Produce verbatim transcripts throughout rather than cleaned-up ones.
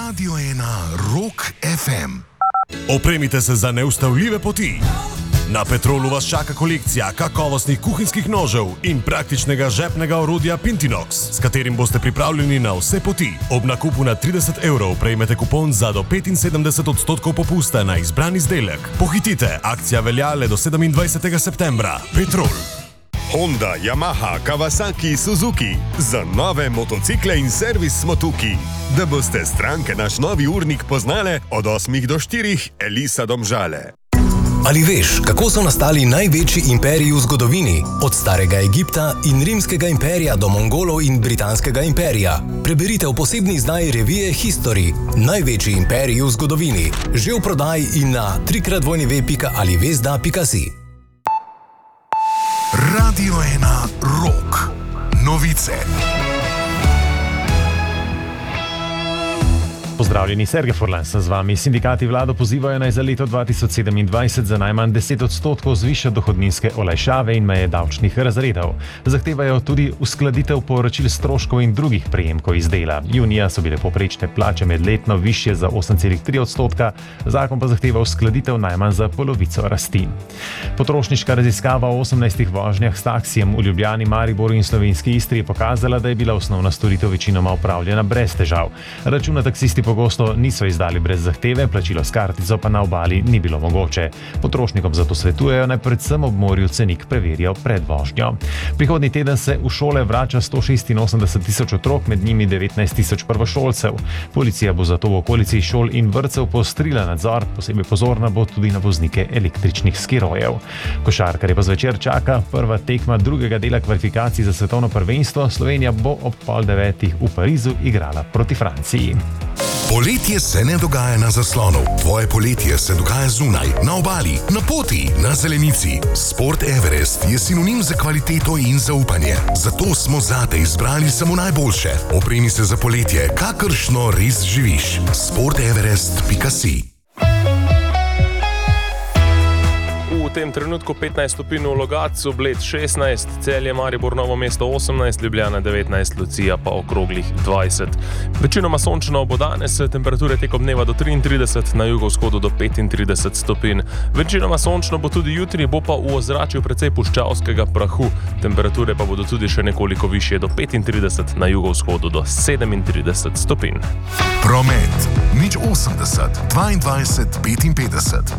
Radio ena Rock ef em. Opremite se za neustavljive poti. Na Petrolu vas čaka kolekcija kakovostnih kuhinjskih nožev in praktičnega žepnega orodja Pintinox, s katerim boste pripravljeni na vse poti. Ob nakupu na trideset evrov prejmete kupon za do petinsedemdeset odstotkov popusta na izbran izdelek. Pohitite, akcija velja le do sedemindvajsetega septembra. Petrol. Honda, Yamaha, Kawasaki, Suzuki. Za nove motocikle in servis smo tukaj. Da boste stranke naš novi urnik poznale od osmih do štirih, Elisa Domžale. Ali veš, kako so nastali največji imperiji v zgodovini? Od starega Egipta in rimskega imperija do Mongolov in britanskega imperija. Preberite v posebni izdaji revije History. Največji imperiji v zgodovini. Že v prodaji in na trikrat dvojni ve pika ali vezda pika si. Radio ena Rock. Novice. Pozdravljeni, Sergej Furlan sem z vami. Sindikati vlado pozivajo naj za leto dva tisoč sedemindvajset za najmanj deset odstotkov zviša dohodninske olajšave in meje davčnih razredov. Zahtevajo tudi uskladitev povračil stroškov in drugih prejemkov iz dela. Junija so bile povprečne plače medletno višje za osem celih tri odstotka, zakon pa zahteva uskladitev najmanj za polovico rasti. Potrošniška raziskava o osemnajstih vožnjah s taksijem v Ljubljani, Mariboru in Slovenski Istri je pokazala, da je bila osnovna storitev večinoma opravljena brez težav. Računa taksisti pogosto niso izdali brez zahteve, plačilo s kartico pa na obali ni bilo mogoče. Potrošnikom zato svetujejo, naj predvsem ob morju cenik preverijo pred vožnjo. Prihodnji teden se v šole vrača sto šestinosemdeset tisoč otrok, med njimi devetnajst tisoč prvošolcev. Policija bo zato v okolici šol in vrtcev poostrila nadzor, posebej pozorna bo tudi na voznike električnih skirojev. Košarkarje pa zvečer čaka prva tekma drugega dela kvalifikacij za svetovno prvenstvo. Slovenija bo ob pol devetih v Parizu igrala proti Franciji. Poletje se ne dogaja na zaslonu. Tvoje poletje se dogaja zunaj, na obali, na poti, na zelenici. Sport Everest je sinonim za kvaliteto in zaupanje. Zato smo zate izbrali samo najboljše. Opremi se za poletje, kakršno res živiš. sport everest pika si. V tem trenutku petnajst stopinj v Logatcu, Bled šestnajst, Celje, Maribor, Novo mesto osemnajst, Ljubljana devetnajst, Lucija pa okroglih dvajset. Večinoma sončno bo danes, temperature tekom dneva do triintrideset, na jugovzhodu do petintrideset stopinj. Večinoma sončno bo tudi jutri, bo pa v ozračju precej puščavskega prahu. Temperature pa bodo tudi še nekoliko višje do petintrideset, na jugovzhodu do sedemintrideset stopinj. Promet. nič osemdeset, dvaindvajset, petinpetdeset.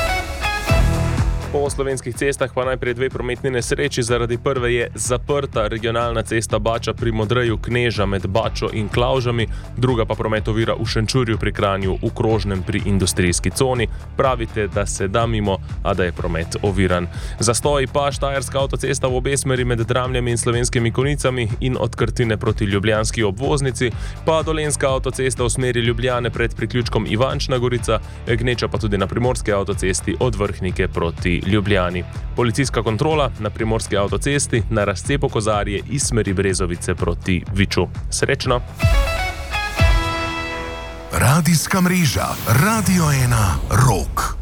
Po slovenskih cestah pa najprej dve prometni nesreči. Zaradi prve je zaprta regionalna cesta Bača pri Modreju Kneža med Bačo in Klavžami, druga pa promet ovira v Šenčurju pri Kranju v krožnem pri industrijski coni. Pravite, da se da mimo, a da je promet oviran. Zastoj pa Štajerska avtocesta v obe smeri med Dramljami in Slovenskimi Konjicami in od Krtine proti ljubljanski obvoznici, pa Dolenjska avtocesta v smeri Ljubljane pred priključkom Ivančna Gorica, gneča pa tudi na Primorski avtocesti od Vrhnike proti Ljubljani. Policijska kontrola na Primorski avtocesti na razcepu Kozarje iz smeri Brezovice proti Viču. Srečno! Radijska mreža Radio ena Rock.